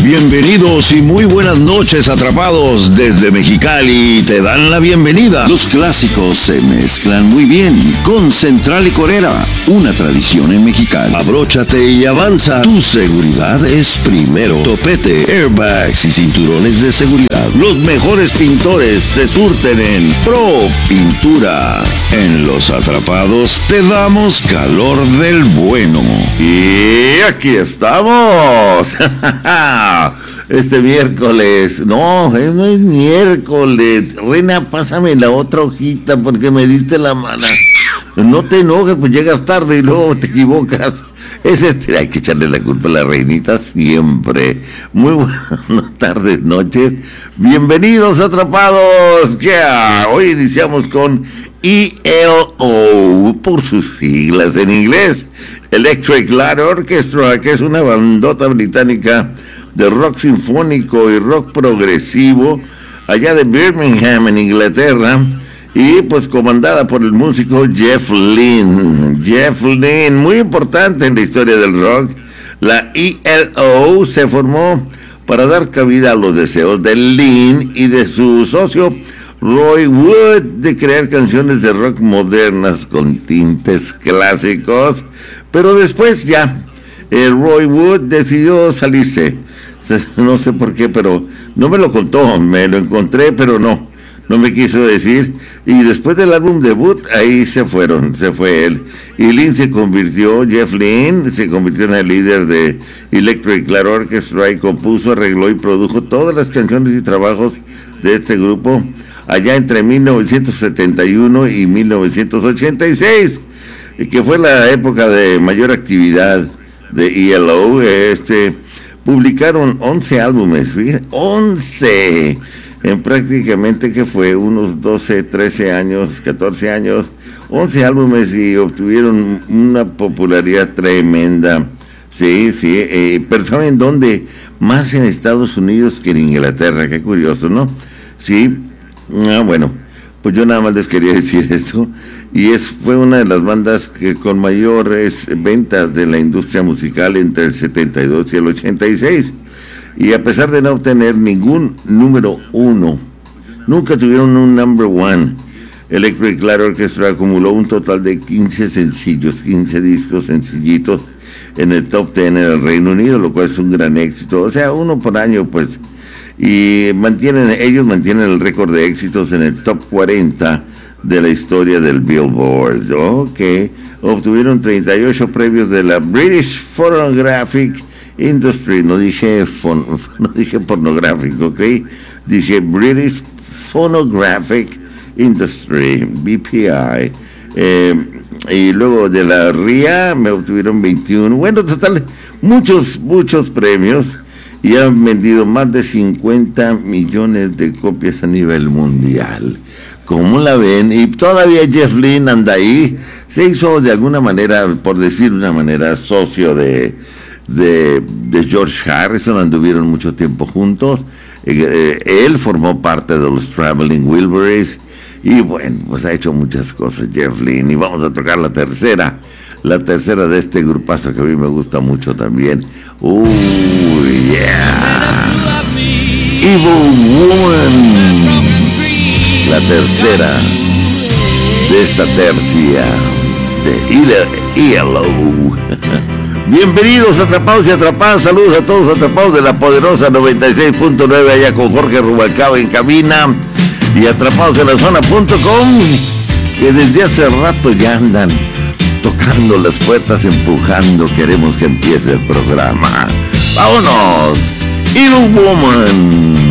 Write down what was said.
Bienvenidos y muy buenas noches, atrapados desde Mexicali. Te dan la bienvenida. Los clásicos se mezclan muy bien con Central Licorera, una tradición en Mexicali. Abróchate y avanza. Tu seguridad es primero. Topete, airbags y cinturones de seguridad. Los mejores pintores se surten en Pro Pintura. En Los Atrapados te damos calor del bueno. Y aquí estamos. Este miércoles. No es miércoles. Reina, pásame la otra hojita porque me diste la mala. No te enojes, pues llegas tarde y luego te equivocas. Hay que echarle la culpa a la reinita siempre. Muy buenas tardes, noches. Bienvenidos, atrapados. Hoy iniciamos con ELO, por sus siglas en inglés. Electric Light Orchestra, que es una bandota británica de rock sinfónico y rock progresivo, allá de Birmingham, en Inglaterra, y pues comandada por el músico Jeff Lynne. Jeff Lynne, muy importante en la historia del rock. La ELO se formó para dar cabida a los deseos de Lynne y de su socio Roy Wood de crear canciones de rock modernas con tintes clásicos, pero después ya Roy Wood decidió salirse. No sé por qué, pero no me lo contó, me lo encontré, pero no me quiso decir. Y después del álbum debut, ahí se fue él. Y Lynne Jeff Lynne se convirtió en el líder de Electric Light Orchestra y compuso, arregló y produjo todas las canciones y trabajos de este grupo allá entre 1971 y 1986, que fue la época de mayor actividad de ELO. Publicaron 11 álbumes, fíjate, 11, en prácticamente que fue unos 12, 13 años, 14 años, 11 álbumes, y obtuvieron una popularidad tremenda. Sí, pero ¿saben dónde? Más en Estados Unidos que en Inglaterra, qué curioso, ¿no? Sí, bueno, pues yo nada más les quería decir esto. Y fue una de las bandas que con mayores ventas de la industria musical entre el 72 y el 86. Y a pesar de no obtener ningún número uno, nunca tuvieron un number one. Electric Light Orchestra acumuló un total de 15 sencillos, 15 discos sencillitos en el top 10 en el Reino Unido, lo cual es un gran éxito. O sea, uno por año, pues. Y ellos mantienen el récord de éxitos en el top 40 de la historia del Billboard. Obtuvieron 38 premios de la British Phonographic Industry. No dije pornográfico, ¿ok? Dije British Phonographic Industry, BPI. Y luego de la RIA me obtuvieron 21. Bueno, total, muchos premios. Y han vendido más de 50 millones de copias a nivel mundial. ¿Cómo la ven? Y todavía Jeff Lynne anda ahí. Se hizo de alguna manera, por decir una manera, socio de George Harrison. Anduvieron mucho tiempo juntos. Él formó parte de los Traveling Wilburys. Y bueno, pues ha hecho muchas cosas Jeff Lynne. Y vamos a tocar la tercera de este grupazo que a mí me gusta mucho también. Evil Woman, la tercera de esta tercia de ELO. Bienvenidos, atrapados y atrapadas. Saludos a todos atrapados de la poderosa 96.9 allá con Jorge Rubalcaba en cabina, y atrapados en la zona.com, que desde hace rato ya andan tocando las puertas, empujando. Queremos que empiece el programa. ¡Vámonos! Evil Woman.